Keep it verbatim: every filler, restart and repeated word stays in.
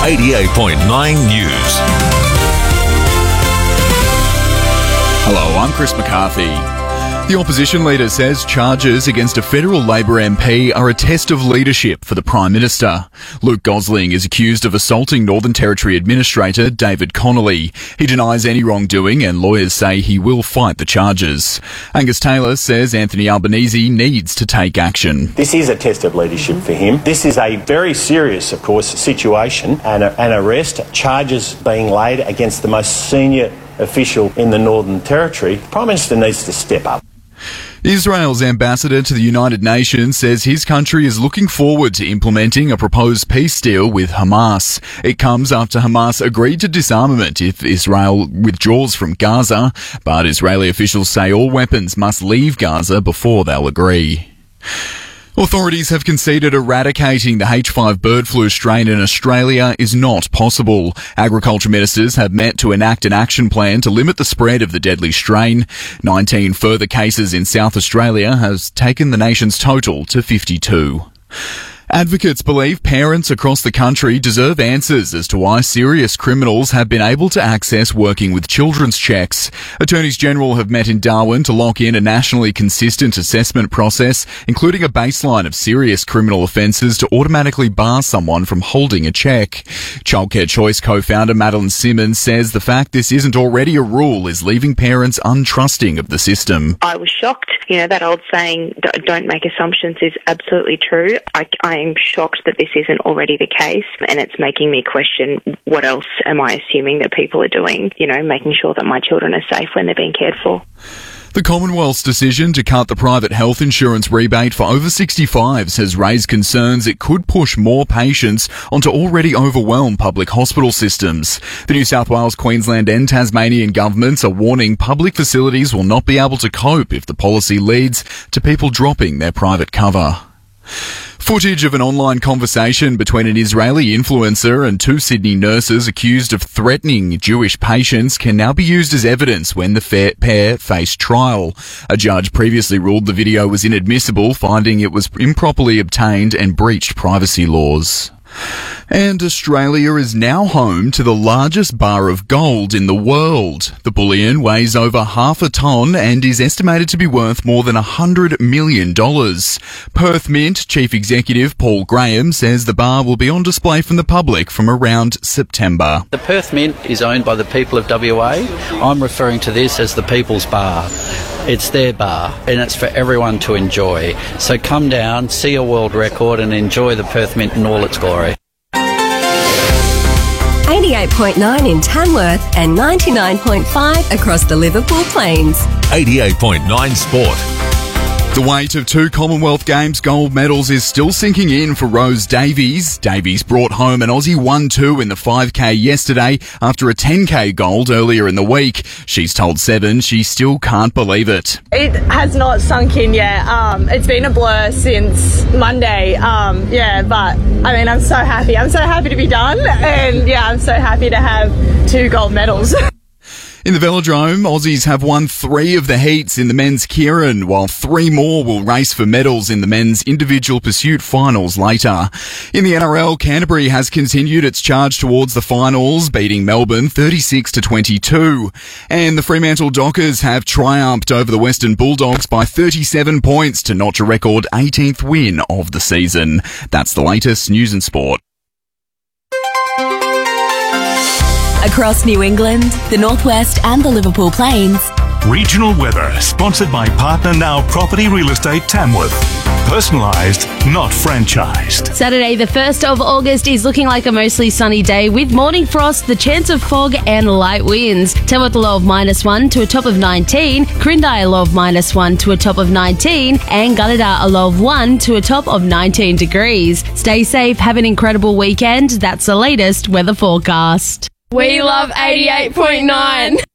eighty-eight point nine News. Hello, I'm Chris McCarthy. The opposition leader says charges against a federal Labor M P are a test of leadership for the Prime Minister. Luke Gosling is accused of assaulting Northern Territory Administrator David Connolly. He denies any wrongdoing and lawyers say he will fight the charges. Angus Taylor says Anthony Albanese needs to take action. This is a test of leadership for him. This is a very serious, of course, situation and a, an arrest, charges being laid against the most senior official in the Northern Territory. The Prime Minister needs to step up. Israel's ambassador to the United Nations says his country is looking forward to implementing a proposed peace deal with Hamas. It comes after Hamas agreed to disarmament if Israel withdraws from Gaza, but Israeli officials say all weapons must leave Gaza before they'll agree. Authorities have conceded eradicating the H five bird flu strain in Australia is not possible. Agriculture ministers have met to enact an action plan to limit the spread of the deadly strain. nineteen further cases in South Australia has taken the nation's total to fifty-two. Advocates believe parents across the country deserve answers as to why serious criminals have been able to access working with children's checks. Attorneys General have met in Darwin to lock in a nationally consistent assessment process, including a baseline of serious criminal offences to automatically bar someone from holding a cheque. Childcare Choice co-founder Madeline Simmons says the fact this isn't already a rule is leaving parents untrusting of the system. I was shocked. You know, that old saying, don't make assumptions, is absolutely true. I, I am shocked that this isn't already the case, and it's making me question what else am I assuming that people are doing, you know, making sure that my children are safe when they're being cared for. The Commonwealth's decision to cut the private health insurance rebate for over sixty-fives has raised concerns it could push more patients onto already overwhelmed public hospital systems. The New South Wales, Queensland and Tasmanian governments are warning public facilities will not be able to cope if the policy leads to people dropping their private cover. Footage of an online conversation between an Israeli influencer and two Sydney nurses accused of threatening Jewish patients can now be used as evidence when the pair face trial. A judge previously ruled the video was inadmissible, finding it was improperly obtained and breached privacy laws. And Australia is now home to the largest bar of gold in the world. The bullion weighs over half a tonne and is estimated to be worth more than one hundred million dollars. Perth Mint Chief Executive Paul Graham says the bar will be on display from the public from around September. The Perth Mint is owned by the people of W A. I'm referring to this as the People's Bar. It's their bar and it's for everyone to enjoy. So come down, see a world record and enjoy the Perth Mint in all its glory. eighty-eight point nine in Tamworth and ninety-nine point five across the Liverpool Plains. eighty-eight point nine Sport. The weight of two Commonwealth Games gold medals is still sinking in for Rose Davies. Davies brought home an Aussie one two in the five K yesterday after a ten K gold earlier in the week. She's told Seven she still can't believe it. It has not sunk in yet. Um, it's been a blur since Monday. Um, yeah, but I mean, I'm so happy. I'm so happy to be done. And yeah, I'm so happy to have two gold medals. In the Velodrome, Aussies have won three of the heats in the men's Keirin, while three more will race for medals in the men's individual pursuit finals later. In the N R L, Canterbury has continued its charge towards the finals, beating Melbourne thirty-six to twenty-two. And the Fremantle Dockers have triumphed over the Western Bulldogs by thirty-seven points to notch a record eighteenth win of the season. That's the latest news and sport. Across New England, the Northwest and the Liverpool Plains. Regional weather sponsored by Partner Now Property Real Estate Tamworth. Personalised, not franchised. Saturday the first of August is looking like a mostly sunny day with morning frost, the chance of fog and light winds. Tamworth a low of minus one to a top of nineteen, Quirindi a low of minus one to a top of nineteen, and Gunnedah a low of one to a top of nineteen degrees. Stay safe, have an incredible weekend. That's the latest weather forecast. We love eighty-eight point nine.